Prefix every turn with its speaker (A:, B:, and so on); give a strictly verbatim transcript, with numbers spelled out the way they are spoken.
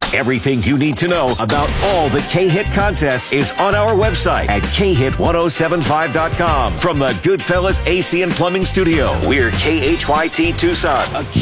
A: Everything you need to know about all the K-Hit contests is on our website at K hit ten seventy-five dot com. From the Goodfellas A C and Plumbing Studio, we're K H Y T Tucson, a